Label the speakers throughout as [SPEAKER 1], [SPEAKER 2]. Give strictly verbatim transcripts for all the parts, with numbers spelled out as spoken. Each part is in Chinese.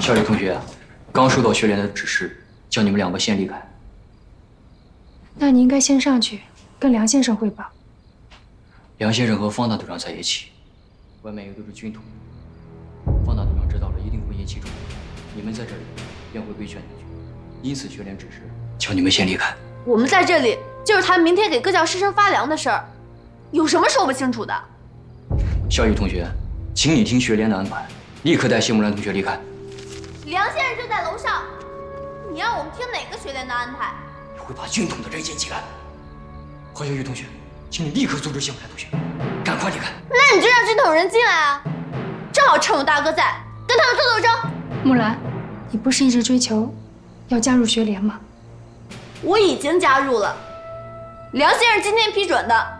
[SPEAKER 1] 小李同学，刚收到学联的指示，叫你们两个先离开。
[SPEAKER 2] 那你应该先上去跟梁先生汇报。
[SPEAKER 1] 梁先生和方大队长在一起，外面又都是军统，方大队长知道了一定会引起冲突，你们在这里便会被劝进去。因此，学联指示叫你们先离开。
[SPEAKER 3] 我们在这里就是谈明天给各教师生发粮的事儿，有什么说不清楚的？
[SPEAKER 1] 小雨同学，请你听学联的安排，立刻带谢木兰同学离开。
[SPEAKER 3] 梁先生就在楼上，你让我们听哪个学联的安排？
[SPEAKER 1] 会把军统的人引起来。何小雨同学，请你立刻阻止谢木兰同学，赶快离开。
[SPEAKER 3] 那你就让军统人进来啊，正好趁我大哥在，跟他们做斗争。
[SPEAKER 2] 木兰，你不是一直追求要加入学联吗？
[SPEAKER 3] 我已经加入了，梁先生今天批准的。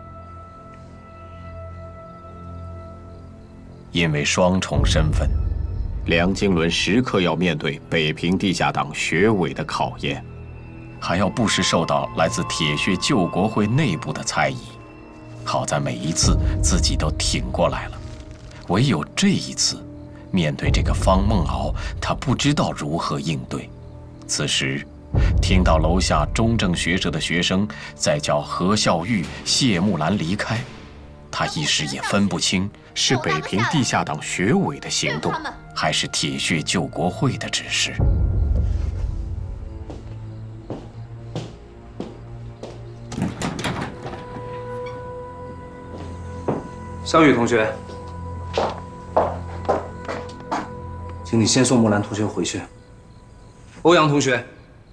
[SPEAKER 4] 因为双重身份，梁经纶时刻要面对北平地下党学委的考验，还要不时受到来自铁血救国会内部的猜疑。好在每一次自己都挺过来了，唯有这一次，面对这个方梦敖，他不知道如何应对。此时，听到楼下中正学社的学生在叫何孝玉、谢木兰离开，他一时也分不清是北平地下党学委的行动，还是铁血救国会的指示。
[SPEAKER 5] 小雨同学，请你先送木兰同学回去。欧阳同学，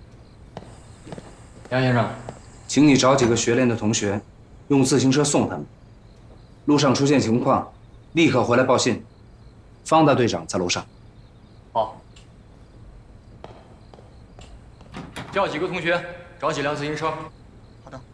[SPEAKER 1] 梁先生，
[SPEAKER 5] 请你找几个学联的同学，用自行车送他们。路上出现情况，立刻回来报信。方大队长在楼上。
[SPEAKER 1] 好。叫几个同学，找几辆自行车。
[SPEAKER 6] 好的。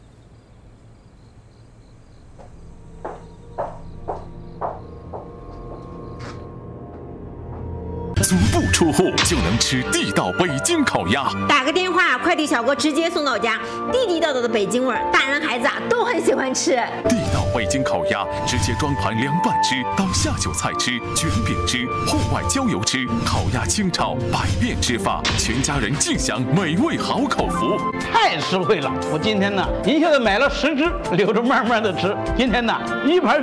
[SPEAKER 7] 足不出户就能吃地道北京烤鸭，
[SPEAKER 8] 打个电话，快递小哥直接送到家，地地道道的北京味儿，大人孩子啊都很喜欢吃。
[SPEAKER 7] 地道北京烤鸭，直接装盘凉拌吃，当下酒菜吃，卷饼吃，户外郊游吃，烤鸭清炒，百变吃法，全家人尽享美味好口福。
[SPEAKER 6] 太实惠了！我今天呢，一下子买了十只，留着慢慢的吃。今天呢，一盘。